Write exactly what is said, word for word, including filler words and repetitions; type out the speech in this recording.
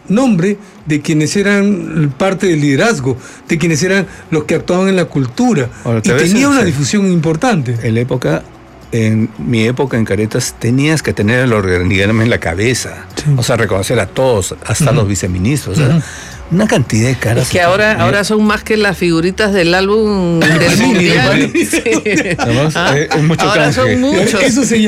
nombre de quienes eran parte del liderazgo, de quienes eran los que actuaban en la cultura. Ahora, y te ves tenía en- una sí. difusión importante. En la época, en mi época en Caretas, tenías que tener el organigrama en la cabeza. Sí. O sea, reconocer a todos, hasta Ujú. los viceministros. O sea, Ujú. una cantidad de caras. Es que ahora, ahora son más que las figuritas del álbum del Sí, mundial. sí. Sí. Además, Ah, eh, es mucho ahora canje. son muchos. Eso se